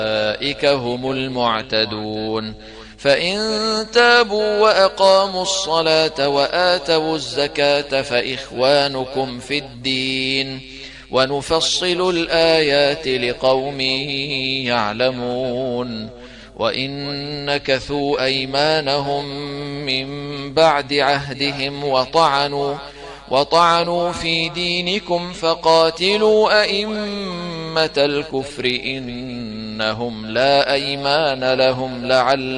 أولئك هم المعتدون. فإن تابوا وأقاموا الصلاة وآتوا الزكاة فإخوانكم في الدين ونفصل الآيات لقوم يعلمون. وإن نكثوا أيمانهم من بعد عهدهم وطعنوا في دينكم فقاتلوا أئمة الكفر إنهم لا أيمان لهم